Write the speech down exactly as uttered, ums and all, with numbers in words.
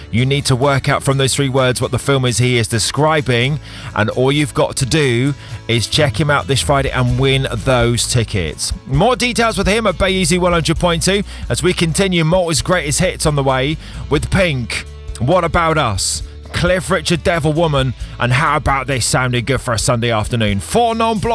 You need to work out from those three words what the film is he is describing, and all you've got to do is check him out this Friday and win those tickets. More details with him at Bay Easy one hundred point two as we continue Malta's greatest hits on the way with Pink, What About Us, Cliff Richard, Devil Woman, and How About This sounding good for a Sunday afternoon. Four non-block